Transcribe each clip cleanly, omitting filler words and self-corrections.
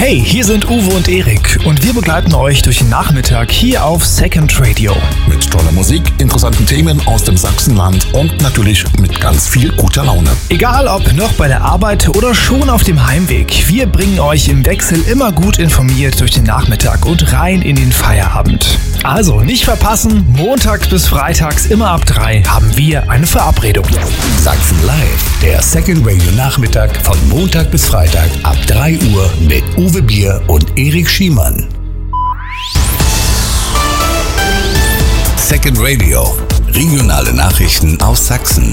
Hey, hier sind Uwe und Erik und wir begleiten euch durch den Nachmittag hier auf Second Radio. Mit toller Musik, interessanten Themen aus dem Sachsenland und natürlich mit ganz viel guter Laune. Egal ob noch bei der Arbeit oder schon auf dem Heimweg, wir bringen euch im Wechsel immer gut informiert durch den Nachmittag und rein in den Feierabend. Also nicht verpassen, montags bis freitags immer ab 3 haben wir eine Verabredung. Sachsen Live, der Second Radio Nachmittag von Montag bis Freitag ab 3 Uhr mit Uwe Bier und Erik Schiemann. Second Radio, regionale Nachrichten aus Sachsen.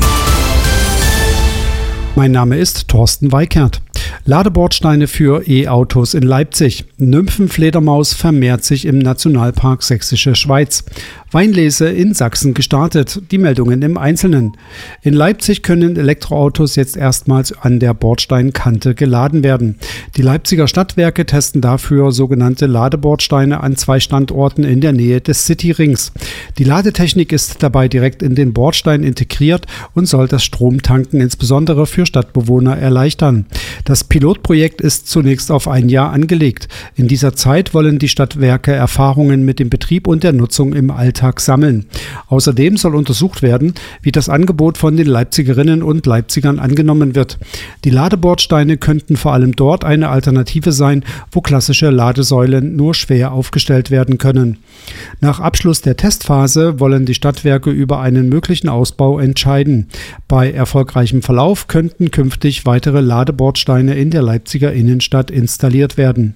Mein Name ist Thorsten Weikert. Ladebordsteine für E-Autos in Leipzig. Nymphenfledermaus vermehrt sich im Nationalpark Sächsische Schweiz. Weinlese in Sachsen gestartet. Die Meldungen im Einzelnen. In Leipzig können Elektroautos jetzt erstmals an der Bordsteinkante geladen werden. Die Leipziger Stadtwerke testen dafür sogenannte Ladebordsteine an 2 Standorten in der Nähe des Cityrings. Die Ladetechnik ist dabei direkt in den Bordstein integriert und soll das Stromtanken insbesondere für Stadtbewohner erleichtern. Das Pilotprojekt ist zunächst auf 1 Jahr angelegt. In dieser Zeit wollen die Stadtwerke Erfahrungen mit dem Betrieb und der Nutzung im Alltag sammeln. Außerdem soll untersucht werden, wie das Angebot von den Leipzigerinnen und Leipzigern angenommen wird. Die Ladebordsteine könnten vor allem dort eine Alternative sein, wo klassische Ladesäulen nur schwer aufgestellt werden können. Nach Abschluss der Testphase wollen die Stadtwerke über einen möglichen Ausbau entscheiden. Bei erfolgreichem Verlauf könnten künftig weitere Ladebordsteine in der Leipziger Innenstadt installiert werden.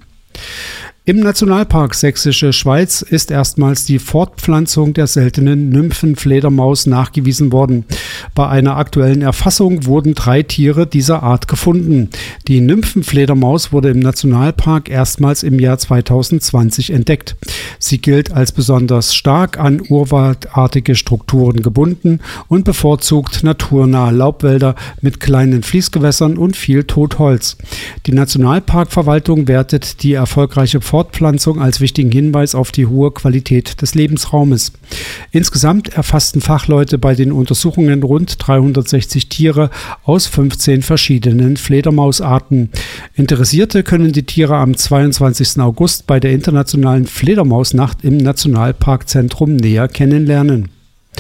Im Nationalpark Sächsische Schweiz ist erstmals die Fortpflanzung der seltenen Nymphenfledermaus nachgewiesen worden. Bei einer aktuellen Erfassung wurden 3 Tiere dieser Art gefunden. Die Nymphenfledermaus wurde im Nationalpark erstmals im Jahr 2020 entdeckt. Sie gilt als besonders stark an urwaldartige Strukturen gebunden und bevorzugt naturnahe Laubwälder mit kleinen Fließgewässern und viel Totholz. Die Nationalparkverwaltung wertet die erfolgreiche Fortpflanzung als wichtigen Hinweis auf die hohe Qualität des Lebensraumes. Insgesamt erfassten Fachleute bei den Untersuchungen rund 360 Tiere aus 15 verschiedenen Fledermausarten. Interessierte können die Tiere am 22. August bei der internationalen Fledermausnacht im Nationalparkzentrum näher kennenlernen.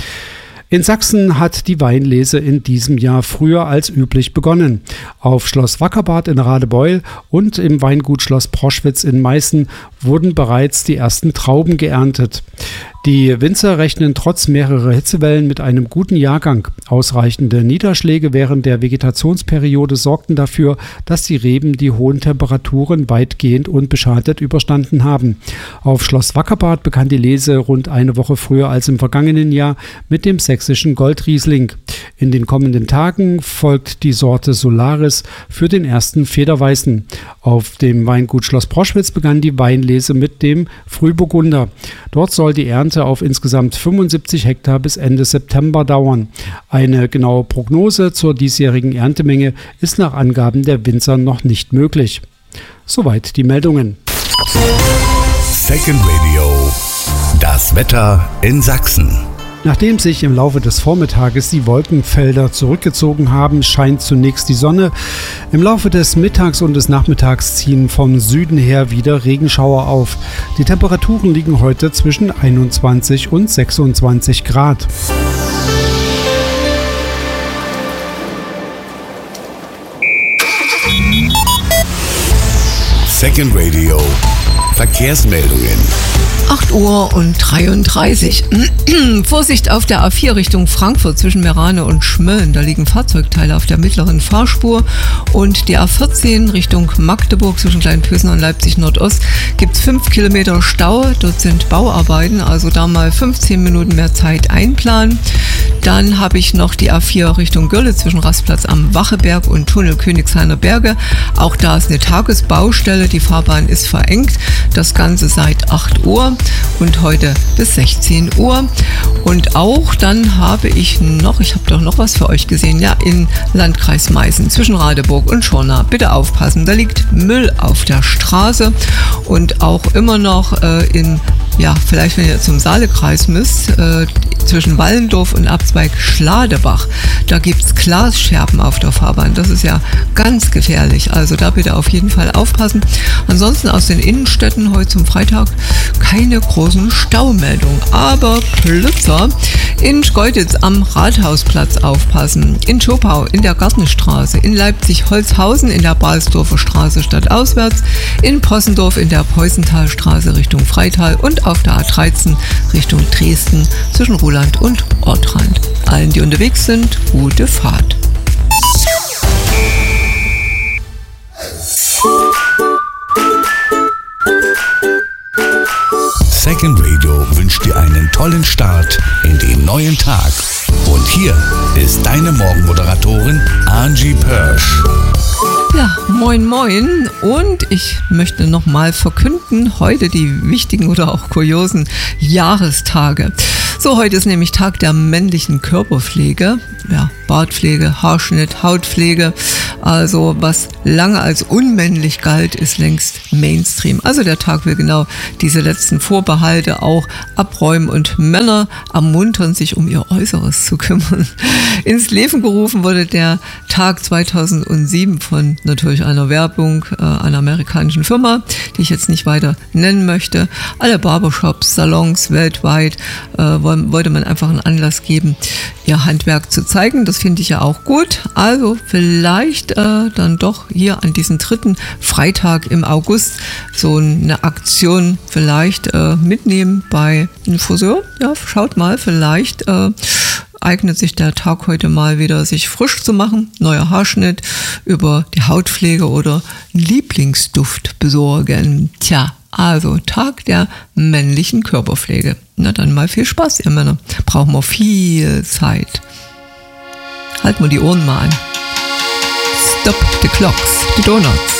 In Sachsen hat die Weinlese in diesem Jahr früher als üblich begonnen. Auf Schloss Wackerbad in Radebeul und im Weingut Schloss Proschwitz in Meißen wurden bereits die ersten Trauben geerntet. Die Winzer rechnen trotz mehrerer Hitzewellen mit einem guten Jahrgang. Ausreichende Niederschläge während der Vegetationsperiode sorgten dafür, dass die Reben die hohen Temperaturen weitgehend unbeschadet überstanden haben. Auf Schloss Wackerbad begann die Lese rund eine Woche früher als im vergangenen Jahr mit dem sächsischen Goldriesling. In den kommenden Tagen folgt die Sorte Solaris für den ersten Federweißen. Auf dem Weingut Schloss Proschwitz begann die Weinlese mit dem Frühburgunder. Dort soll die Ernte auf insgesamt 75 Hektar bis Ende September dauern. Eine genaue Prognose zur diesjährigen Erntemenge ist nach Angaben der Winzer noch nicht möglich. Soweit die Meldungen. Second Radio, das Wetter in Sachsen. Nachdem sich im Laufe des Vormittages die Wolkenfelder zurückgezogen haben, scheint zunächst die Sonne. Im Laufe des Mittags und des Nachmittags ziehen vom Süden her wieder Regenschauer auf. Die Temperaturen liegen heute zwischen 21 und 26 Grad. Second Radio, Verkehrsmeldungen. 8 Uhr und 33. Vorsicht auf der A4 Richtung Frankfurt zwischen Meerane und Schmölln. Da liegen Fahrzeugteile auf der mittleren Fahrspur. Und die A14 Richtung Magdeburg zwischen Kleinpösen und Leipzig Nordost gibt es 5 Kilometer Stau. Dort sind Bauarbeiten, also da mal 15 Minuten mehr Zeit einplanen. Dann habe ich noch die A4 Richtung Görlitz zwischen Rastplatz am Wacheberg und Tunnel Königshainer Berge. Auch da ist eine Tagesbaustelle. Die Fahrbahn ist verengt. Das Ganze seit 8 Uhr. Und heute bis 16 Uhr. Und auch dann habe ich habe doch noch was für euch gesehen, ja, in Landkreis Meißen zwischen Radeburg und Schorna. Bitte aufpassen, da liegt Müll auf der Straße und auch immer noch vielleicht wenn ihr zum Saalekreis müsst, zwischen Wallendorf und Abzweig Schladebach. Da gibt es Glasscherben auf der Fahrbahn. Das ist ja ganz gefährlich. Also da bitte auf jeden Fall aufpassen. Ansonsten aus den Innenstädten heute zum Freitag keine großen Staumeldungen. Aber Blitzer in Schkeuditz am Rathausplatz aufpassen. In Schopau in der Gartenstraße. In Leipzig-Holzhausen in der Balsdorfer Straße stadtauswärts. In Possendorf in der Peusenthalstraße Richtung Freital und auf der A13 Richtung Dresden zwischen Ruhland und Ortrand. Allen, die unterwegs sind, gute Fahrt. Second Radio wünscht dir einen tollen Start in den neuen Tag. Und hier ist deine Morgenmoderatorin Angie Pörsch. Ja, moin moin, und ich möchte nochmal verkünden, heute die wichtigen oder auch kuriosen Jahrestage. So, heute ist nämlich Tag der männlichen Körperpflege, ja, Bartpflege, Haarschnitt, Hautpflege. Also was lange als unmännlich galt, ist längst Mainstream. Also der Tag will genau diese letzten Vorbehalte auch abräumen und Männer ermuntern, sich um ihr Äußeres zu kümmern. Ins Leben gerufen wurde der Tag 2007 von natürlich einer Werbung einer amerikanischen Firma, die ich jetzt nicht weiter nennen möchte. Alle Barbershops, Salons weltweit wollte man einfach einen Anlass geben, ihr Handwerk zu zeigen. Das finde ich ja auch gut. Also vielleicht dann doch hier an diesem 3. Freitag im August so eine Aktion vielleicht mitnehmen bei einem Friseur. Ja, schaut mal, vielleicht eignet sich der Tag heute mal wieder, sich frisch zu machen, neuer Haarschnitt, über die Hautpflege oder Lieblingsduft besorgen. Tja, also Tag der männlichen Körperpflege. Na dann mal viel Spaß, ihr Männer. Brauchen wir viel Zeit. Halten wir die Ohren mal an. Stop the clocks, the donuts.